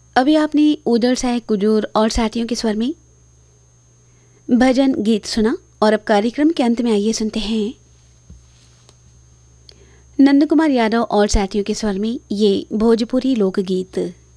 अभी आपने उजड़ साहे कुजूर और साथियों के स्वर में भजन गीत सुना और अब कार्यक्रम के अंत में आइए सुनते हैं नंद कुमार यादव और साथियों के स्वर में ये भोजपुरी लोकगीत।